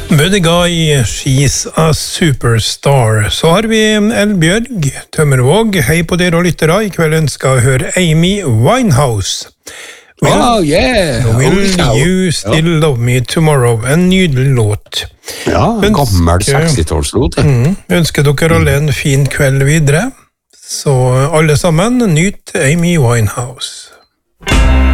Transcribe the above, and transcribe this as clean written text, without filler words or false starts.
Buddy Guy, She's a Superstar. Så har vi Elbjørg Tømmervåg. Hei på dere og lyttere. I kveld ønsker jeg høre Amy Winehouse. Will You Still Love Me Tomorrow? En nydelig låt. Ja, en gammel 60-tallslåt. Ønsker dere alle en fin kveld videre. Så alle sammen, nyt Amy Winehouse.